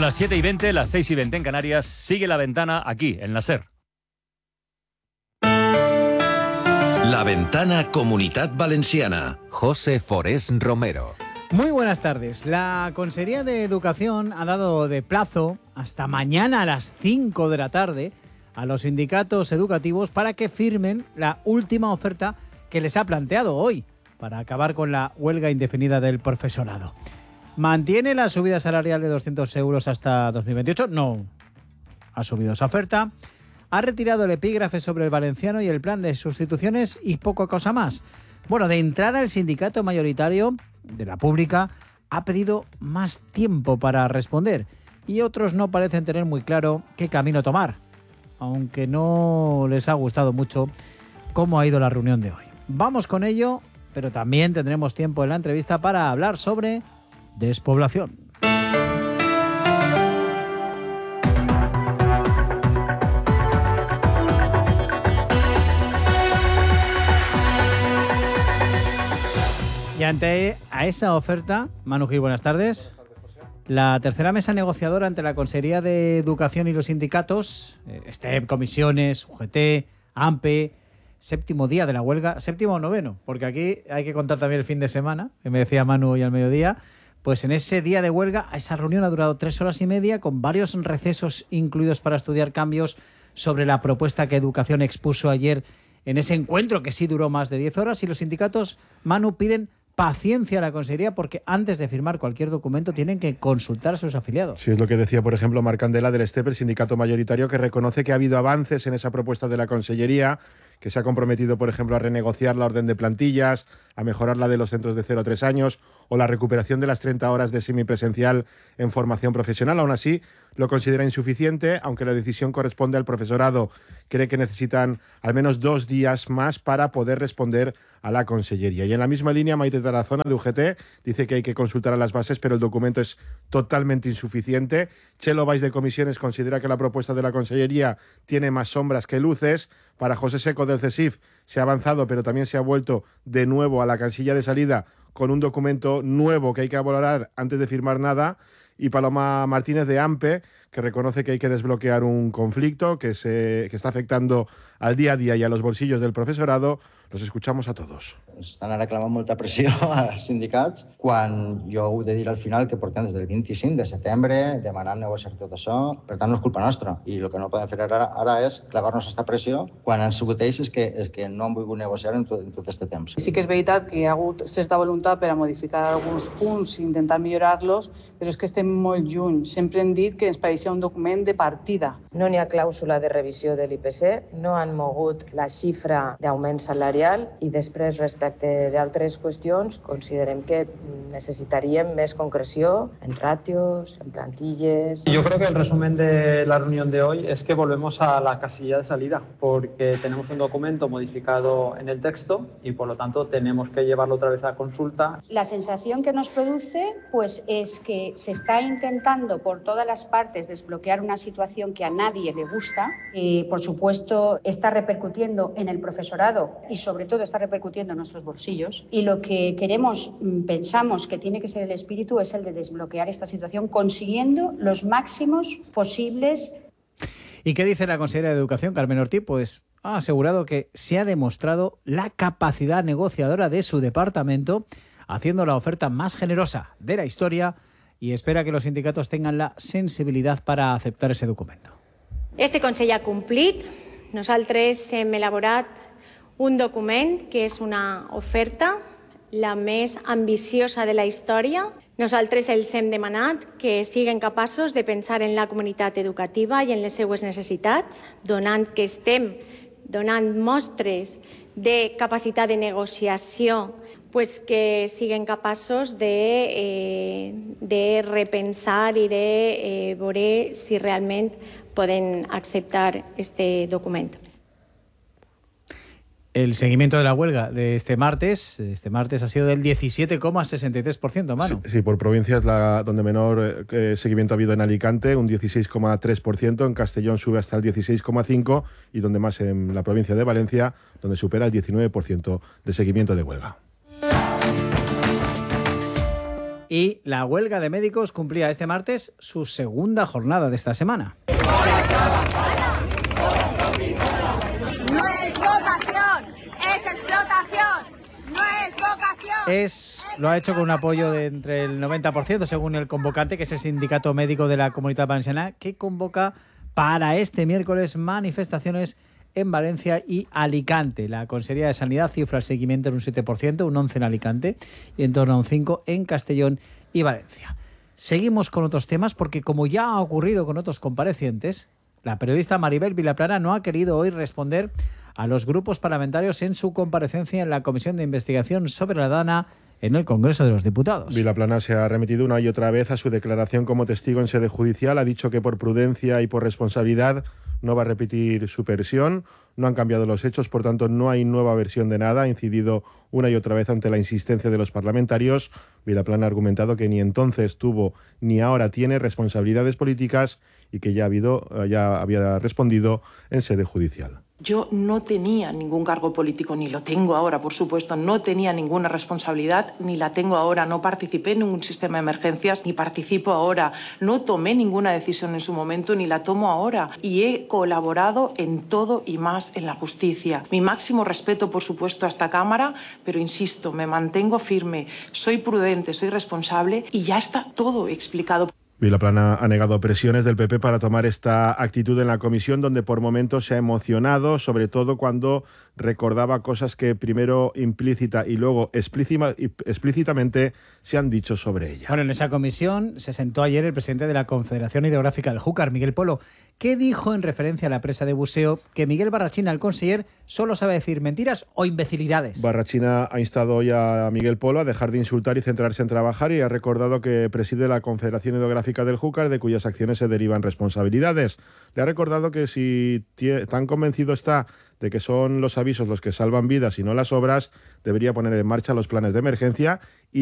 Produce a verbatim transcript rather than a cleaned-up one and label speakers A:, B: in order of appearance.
A: las siete y veinte, las seis y veinte en Canarias. Sigue La Ventana aquí, en la SER.
B: La Ventana Comunitat Valenciana.
C: José Forés Romero.
D: Muy buenas tardes. La Consejería de Educación ha dado de plazo hasta mañana a las cinco de la tarde a los sindicatos educativos para que firmen la última oferta que les ha planteado hoy para acabar con la huelga indefinida del profesorado. ¿Mantiene la subida salarial de doscientos euros hasta dos mil veintiocho? No. Ha subido esa oferta. Ha retirado el epígrafe sobre el valenciano y el plan de sustituciones y poca cosa más. Bueno, de entrada el sindicato mayoritario de la pública ha pedido más tiempo para responder y otros no parecen tener muy claro qué camino tomar, aunque no les ha gustado mucho cómo ha ido la reunión de hoy. Vamos con ello, pero también tendremos tiempo en la entrevista para hablar sobre despoblación. Y ante a esa oferta, Manu Gil, buenas tardes. La tercera mesa negociadora ante la Consejería de Educación y los sindicatos, STEP, comisiones, U G T, AMPE, séptimo día de la huelga, séptimo o noveno, porque aquí hay que contar también el fin de semana, que me decía Manu hoy al mediodía. Pues en ese día de huelga, esa reunión ha durado tres horas y media, con varios recesos incluidos para estudiar cambios sobre la propuesta que Educación expuso ayer en ese encuentro, que sí duró más de diez horas, y los sindicatos, Manu, piden paciencia a la Consejería porque antes de firmar cualquier documento tienen que consultar a sus afiliados.
E: Sí, es lo que decía, por ejemplo, Marc Candela del STEP, el sindicato mayoritario, que reconoce que ha habido avances en esa propuesta de la Consellería, que se ha comprometido, por ejemplo, a renegociar la orden de plantillas, a mejorar la de los centros de cero a tres años o la recuperación de las treinta horas de semipresencial en formación profesional. Aún así, lo considera insuficiente, aunque la decisión corresponde al profesorado. Cree que necesitan al menos dos días más para poder responder a la Consellería. Y en la misma línea, Maite Tarazona, de U G T, dice que hay que consultar a las bases, pero el documento es totalmente insuficiente. Chelo Valls, de Comisiones, considera que la propuesta de la Consellería tiene más sombras que luces. Para José Seco, del CESIF, se ha avanzado, pero también se ha vuelto de nuevo a la casilla de salida con un documento nuevo que hay que valorar antes de firmar nada. Y Paloma Martínez, de AMPE, que reconoce que hay que desbloquear un conflicto que, se, que está afectando al día a día y a los bolsillos del profesorado. Los escuchamos a todos.
F: Estan ara clavant molta pressió als sindicats, quan jo ho he de dir al final que portem des del vint-i-cinc de setembre demanant negociar tot això. Per tant, no és culpa nostra. I el que no podem fer ara, ara és clavar-nos aquesta pressió quan han sigut ells és que, és que no han volgut negociar en tot, en tot aquest temps.
G: Sí que és veritat que hi ha hagut certa voluntat per a modificar alguns punts i intentar millorar-los, però és que estem molt lluny. Sempre hem dit que ens pareixia un document de partida.
H: No n'hi ha clàusula de revisió de l'I P C, no han mogut la xifra d'augment salarial i després, respecte d'altres qüestions, considerem que necesitaríem més concreció en ratios, en plantilles.
I: Yo creo que el resumen de la reunión de hoy es que volvemos a la casilla de salida, porque tenemos un documento modificado en el texto y por lo tanto tenemos que llevarlo otra vez a consulta.
J: La sensación que nos produce pues, es que se está intentando por todas las partes desbloquear una situación que a nadie le gusta. Y, por supuesto, está repercutiendo en el profesorado y sobre todo está repercutiendo en nuestros bolsillos. Y lo que queremos, pensamos que tiene que ser el espíritu es el de desbloquear esta situación consiguiendo los máximos posibles.
D: ¿Y qué dice la consejera de Educación, Carmen Ortiz? Pues ha asegurado que se ha demostrado la capacidad negociadora de su departamento, haciendo la oferta más generosa de la historia, y espera que los sindicatos tengan la sensibilidad para aceptar ese documento.
K: Este Consell ha complit. Nosaltres hem elaborat un document que és una oferta la més ambiciosa de la història. Nosaltres els hem demanat que siguin capaços de pensar en la comunitat educativa i en les seues necessitats, donant que estem donant mostres de capacitat de negociació, pues que siguin capaços de, eh, de repensar i de eh, veure si realment poden acceptar este documento.
D: El seguimiento de la huelga de este martes, este martes ha sido del diecisiete coma sesenta y tres por ciento, Manu.
E: Sí, sí, por provincias la, donde menor eh, seguimiento ha habido en Alicante, un dieciséis coma tres por ciento, en Castellón sube hasta el dieciséis coma cinco por ciento y donde más en la provincia de Valencia, donde supera el diecinueve por ciento de seguimiento de huelga.
D: Y la huelga de médicos cumplía este martes su segunda jornada de esta semana.
L: No es vocación, es explotación. No es vocación.
D: Es, lo ha hecho con un apoyo de entre el noventa por ciento, según el convocante, que es el Sindicato Médico de la Comunitat Valenciana, que convoca para este miércoles manifestaciones en Valencia y Alicante. La Consejería de Sanidad cifra el seguimiento en un siete por ciento, un once por ciento en Alicante y en torno a un cinco por ciento en Castellón y Valencia. Seguimos con otros temas porque, como ya ha ocurrido con otros comparecientes, la periodista Maribel Vilaplana no ha querido hoy responder a los grupos parlamentarios en su comparecencia en la Comisión de Investigación sobre la DANA en el Congreso de los Diputados.
E: Vilaplana se ha remitido una y otra vez a su declaración como testigo en sede judicial. Ha dicho que por prudencia y por responsabilidad no va a repetir su versión. No han cambiado los hechos, por tanto no hay nueva versión de nada. Ha incidido una y otra vez ante la insistencia de los parlamentarios. Vilaplana ha argumentado que ni entonces tuvo ni ahora tiene responsabilidades políticas y que ya, ha habido, ya había respondido en sede judicial.
M: Yo no tenía ningún cargo político, ni lo tengo ahora, por supuesto, no tenía ninguna responsabilidad, ni la tengo ahora, no participé en ningún sistema de emergencias, ni participo ahora, no tomé ninguna decisión en su momento, ni la tomo ahora, y he colaborado en todo y más en la justicia. Mi máximo respeto, por supuesto, a esta Cámara, pero insisto, me mantengo firme, soy prudente, soy responsable y ya está todo explicado.
E: Vilaplana ha negado presiones del P P para tomar esta actitud en la comisión, donde por momentos se ha emocionado, sobre todo cuando recordaba cosas que primero implícita y luego explícitamente se han dicho sobre ella.
D: Bueno, en esa comisión se sentó ayer el presidente de la Confederación Hidrográfica del Júcar, Miguel Polo, que dijo en referencia a la presa de buceo que Miguel Barrachina, el conseller, solo sabe decir mentiras o imbecilidades.
E: Barrachina ha instado hoy a Miguel Polo a dejar de insultar y centrarse en trabajar y ha recordado que preside la Confederación Hidrográfica del Júcar, de cuyas acciones se derivan responsabilidades. Le ha recordado que si tan convencido está de que son los avisos los que salvan vidas y no las obras, debería poner en marcha los planes de emergencia y